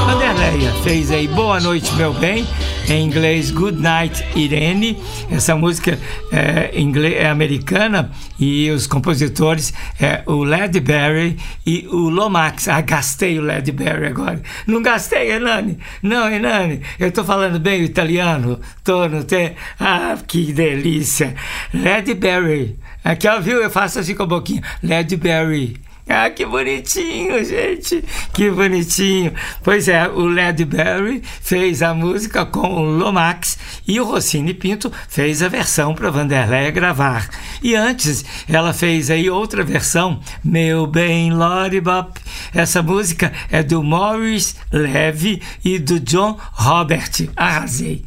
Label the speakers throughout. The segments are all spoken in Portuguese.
Speaker 1: Vanderleia fez aí Boa Noite Meu Bem, em inglês Good Night Irene. Essa música é americana e os compositores o Ledbury e o Lomax. Gastei o Ledbury agora. Não gastei, Hernani? Não, Hernani, eu tô falando bem o italiano. Não tem... que delícia. Ledbury. Aqui, ó, viu? Eu faço assim com a boquinha. Ledbury. Que bonitinho, gente, que bonitinho. Pois é, o Ledbury fez a música com o Lomax e o Rossini Pinto fez a versão para Vanderleia gravar. E antes ela fez aí outra versão, Meu Bem Lollipop. Essa música é do Maurice Levy e do John Robert. Arrasei.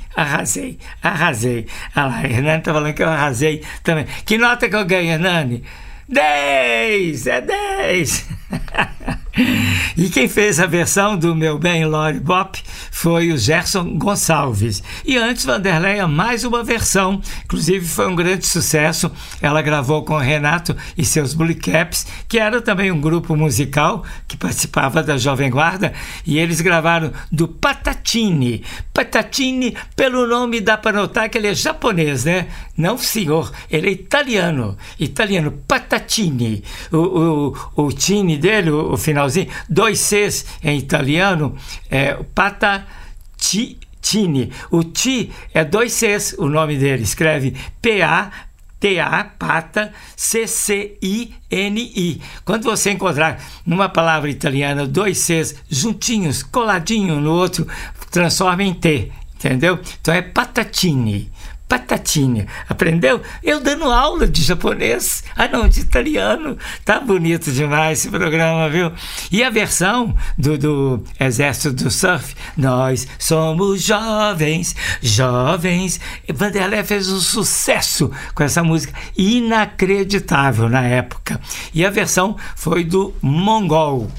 Speaker 1: Ah lá, Hernani tá falando que eu arrasei também. Que nota que eu ganho, Hernani? 10! É 10! E quem fez a versão do Meu Bem Lollipop foi o Gerson Gonçalves. E antes, Vanderleia, mais uma versão, inclusive foi um grande sucesso. Ela gravou com o Renato e seus Blue Caps, que era também um grupo musical que participava da Jovem Guarda, e eles gravaram do Patatini. Patatini, pelo nome dá para notar que ele é japonês, né? Não, senhor, ele é italiano, Patatini. O tini dele, o finalzinho, 2 Cs em italiano, é Patatini. O Ti é 2 Cs, o nome dele, escreve P-A-T-A, Pata, C-C-I-N-I. Quando você encontrar numa palavra italiana 2 Cs juntinhos, coladinho no outro, transforma em T, entendeu? Então é Patatini. Aprendeu? Eu dando aula de japonês, de italiano. Tá bonito demais esse programa, viu? E a versão do Exército do Surf, Nós Somos Jovens. Vanderleia fez um sucesso com essa música inacreditável na época. E a versão foi do Mongol.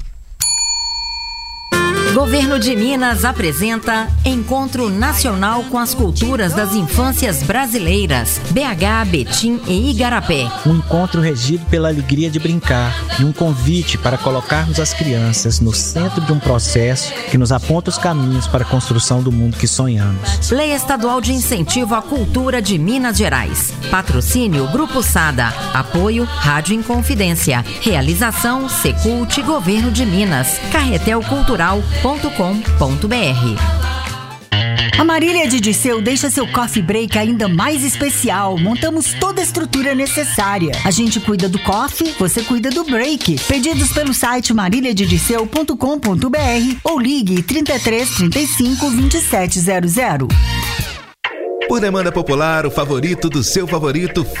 Speaker 2: Governo de Minas apresenta Encontro Nacional com as Culturas das Infâncias Brasileiras, BH, Betim e Igarapé.
Speaker 3: Um encontro regido pela alegria de brincar e um convite para colocarmos as crianças no centro de um processo que nos aponta os caminhos para a construção do mundo que sonhamos.
Speaker 2: Lei Estadual de Incentivo à Cultura de Minas Gerais. Patrocínio Grupo Sada. Apoio Rádio Inconfidência. Realização Secult Governo de Minas. Carretelcultural.com.br.
Speaker 4: A Marília de Dirceu deixa seu coffee break ainda mais especial. Montamos toda a estrutura necessária. A gente cuida do coffee, você cuida do break. Pedidos pelo site mariliadedirceu.com.br ou ligue 33 35 2700.
Speaker 5: Por demanda popular, o favorito do seu favorito